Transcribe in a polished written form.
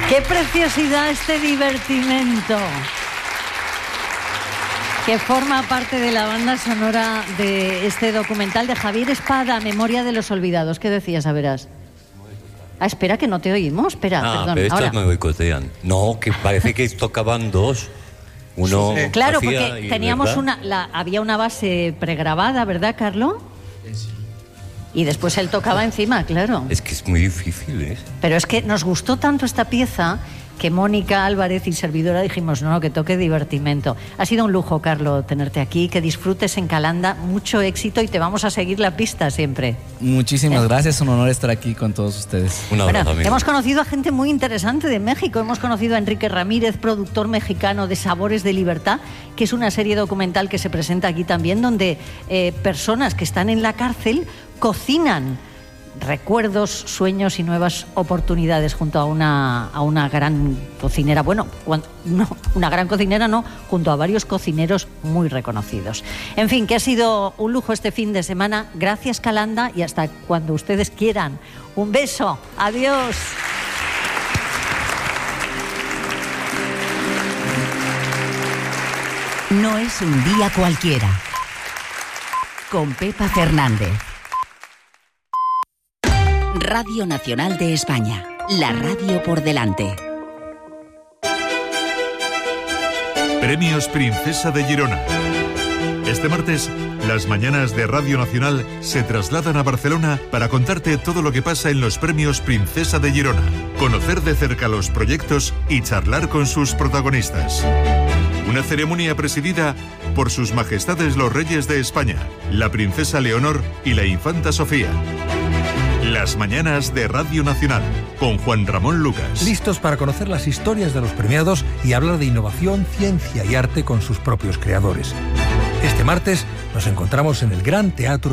¡Qué preciosidad este divertimento! Que forma parte de la banda sonora de este documental de Javier Espada, Memoria de los Olvidados. ¿Qué decías, a verás? Espera, que no te oímos. Espera, perdón. Pero estos ahora. me boicotean. No, que parece que tocaban dos. Uno sí. Claro, hacía porque teníamos había una base pregrabada, ¿verdad, Carlos? Sí. Y después él tocaba encima, claro. Es que es muy difícil, ¿eh? Pero es que nos gustó tanto esta pieza que Mónica Álvarez y servidora dijimos, no, que toque divertimento. Ha sido un lujo, Carlos, tenerte aquí, que disfrutes en Calanda, mucho éxito y te vamos a seguir la pista siempre. Muchísimas gracias, es un honor estar aquí con todos ustedes. Un abrazo, Bueno, amigo. hemos conocido a gente muy interesante de México. Hemos conocido a Enrique Ramírez, productor mexicano de Sabores de Libertad, que es una serie documental que se presenta aquí también, donde personas que están en la cárcel cocinan recuerdos, sueños y nuevas oportunidades junto a una gran cocinera. Bueno, una gran cocinera no, junto a varios cocineros muy reconocidos. En fin, que ha sido un lujo este fin de semana. Gracias, Calanda, y hasta cuando ustedes quieran. Un beso. Adiós. No es un día cualquiera. Con Pepa Fernández. Radio Nacional de España. La radio por delante. Premios Princesa de Girona. Este martes, las mañanas de Radio Nacional se trasladan a Barcelona para contarte todo lo que pasa en los Premios Princesa de Girona, conocer de cerca los proyectos y charlar con sus protagonistas. Una ceremonia presidida por sus majestades los reyes de España, la princesa Leonor y la infanta Sofía. Las mañanas de Radio Nacional, con Juan Ramón Lucas. Listos para conocer las historias de los premiados y hablar de innovación, ciencia y arte con sus propios creadores. Este martes nos encontramos en el Gran Teatro